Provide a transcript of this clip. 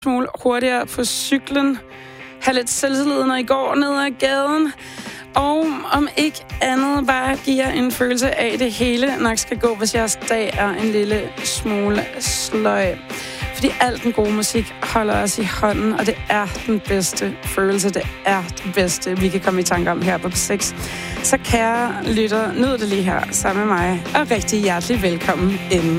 smule hurtigere på cyklen, have lidt selvtillid, når I går ned ad gaden, og om ikke andet bare giver en følelse af, at det hele nok skal gå, hvis jeres dag er en lille smule sløj. Fordi al den gode musik holder os i hånden, og det er den bedste følelse, det er det bedste, vi kan komme i tanke om her på P6. Så kære lytter, nyd det lige her sammen med mig, og rigtig hjertelig velkommen ind.